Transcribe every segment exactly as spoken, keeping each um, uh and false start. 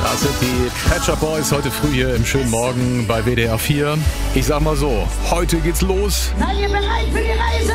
Das sind die Pet Shop Boys heute früh hier im schönen Morgen bei W D R vier. Ich sag mal so, heute geht's los. Seid ihr bereit für die Reise?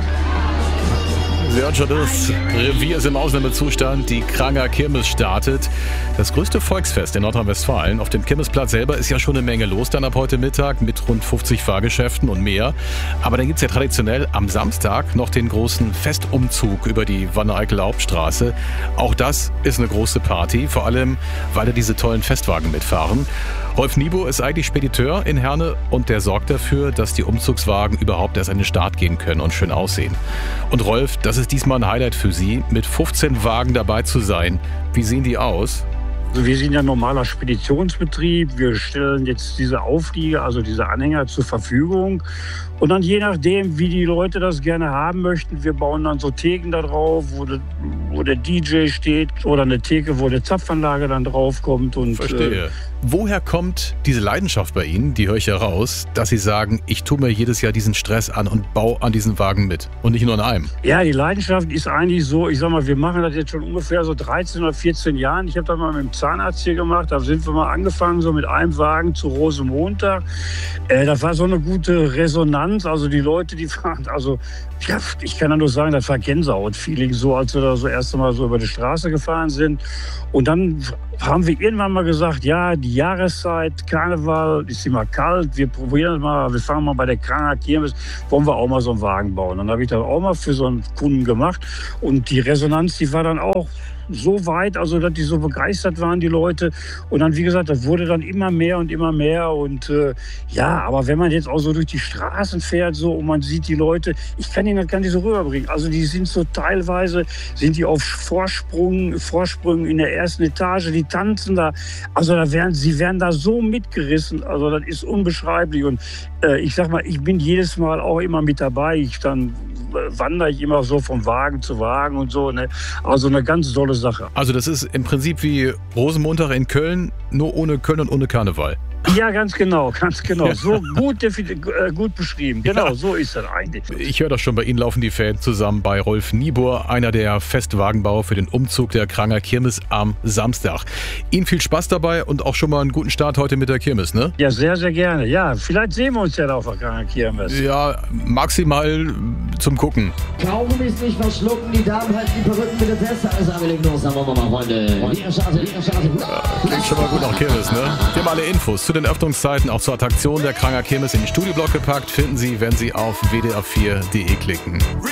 Sie hören schon, das Revier ist im Ausnahmezustand. Die Kranger Kirmes startet. Das größte Volksfest in Nordrhein-Westfalen. Auf dem Kirmesplatz selber ist ja schon eine Menge los dann ab heute Mittag mit rund fünfzig Fahrgeschäften und mehr. Aber dann gibt's ja traditionell am Samstag noch den großen Festumzug über die Wanne-Eickel Hauptstraße. Auch das ist eine große Party, vor allem, weil da diese tollen Festwagen mitfahren. Rolf Niebo ist eigentlich Spediteur in Herne und der sorgt dafür, dass die Umzugswagen überhaupt erst an den Start gehen können und schön aussehen. Und Rolf, das ist diesmal ein Highlight für Sie, mit fünfzehn Wagen dabei zu sein. Wie sehen die aus? Wir sind ja ein normaler Speditionsbetrieb. Wir stellen jetzt diese Auflieger, also diese Anhänger zur Verfügung. Und dann je nachdem, wie die Leute das gerne haben möchten, wir bauen dann so Theken da drauf, wo, de, wo der D J steht oder eine Theke, wo eine Zapfanlage dann drauf kommt. Und, Verstehe. Äh, Woher kommt diese Leidenschaft bei Ihnen, die höre ich heraus, dass Sie sagen, ich tue mir jedes Jahr diesen Stress an und baue an diesen Wagen mit und nicht nur an einem? Ja, die Leidenschaft ist eigentlich so, ich sag mal, wir machen das jetzt schon ungefähr so dreizehn oder vierzehn Jahren. Ich habe das mal mit dem Zahnarzt hier gemacht, da sind wir mal angefangen so mit einem Wagen zu Rosenmontag. Äh, das war so eine gute Resonanz, also die Leute, die fahren, also ja, ich kann ja nur sagen, das war Gänsehaut-Feeling, so als wir da so erst einmal so über die Straße gefahren sind. Und dann haben wir irgendwann mal gesagt, ja, die Jahreszeit, Karneval, ist immer kalt, wir probieren mal, wir fangen mal bei der Kranger Kirmes, wollen wir auch mal so einen Wagen bauen. Dann habe ich das auch mal für so einen Kunden gemacht und die Resonanz, die war dann auch so weit, also dass die so begeistert waren, die Leute. Und dann, wie gesagt, das wurde dann immer mehr und immer mehr. Und äh, ja, aber wenn man jetzt auch so durch die Straßen fährt so und man sieht die Leute, ich kann ihnen das gar nicht so rüberbringen. Also die sind so teilweise, sind die auf Vorsprung, Vorsprüngen in der ersten Etage, die tanzen da. Also da werden, sie werden da so mitgerissen. Also das ist unbeschreiblich. Und äh, ich sag mal, ich bin jedes Mal auch immer mit dabei. Ich dann wandere ich immer so von Wagen zu Wagen und so. Ne? Also eine ganz tolle Sache. Also das ist im Prinzip wie Rosenmontag in Köln, nur ohne Köln und ohne Karneval. Ja, ganz genau, ganz genau. So gut, äh, gut beschrieben. Genau, ja. So ist das eigentlich. Ich höre das schon, bei Ihnen laufen die Fäden zusammen bei Rolf Niebur, einer der Festwagenbauer für den Umzug der Kranger Kirmes am Samstag. Ihnen viel Spaß dabei und auch schon mal einen guten Start heute mit der Kirmes, ne? Ja, sehr, sehr gerne. Ja, vielleicht sehen wir uns ja da auf der Kranger Kirmes. Ja, maximal zum Gucken. Kaugummis nicht verschlucken, die Damen halten die Perücken bitte fest. Alles angelegt los, dann wollen wir mal, Freunde. Die Erschatte, die Erschatte. Ja, klingt schon mal gut nach Kirmes, ne? Wir haben alle Infos zu den Öffnungszeiten, auch zur Attraktion der Kranger Kirmes in den Studioblock gepackt, finden Sie, wenn Sie auf w d r vier punkt d e klicken.